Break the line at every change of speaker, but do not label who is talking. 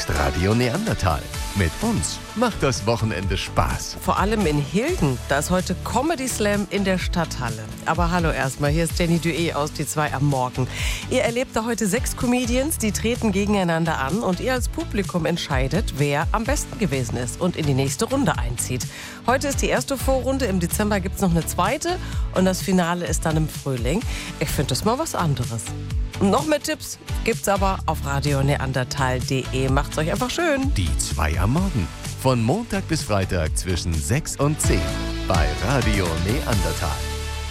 ist Radio Neandertal. Mit uns macht das Wochenende Spaß.
Vor allem in Hilden, da ist heute Comedy Slam in der Stadthalle. Aber hallo erstmal, hier ist Jenny Duet aus Die 2 am Morgen. Ihr erlebt da heute 6 Comedians, die treten gegeneinander an und ihr als Publikum entscheidet, wer am besten gewesen ist und in die nächste Runde einzieht. Heute ist die erste Vorrunde, im Dezember gibt es noch eine zweite und das Finale ist dann im Frühling. Ich finde das mal was anderes. Noch mehr Tipps gibt's aber auf radioneandertal.de. Macht's euch einfach schön.
Die 2 am Morgen. Von Montag bis Freitag zwischen 6 und 10 bei Radio Neandertal.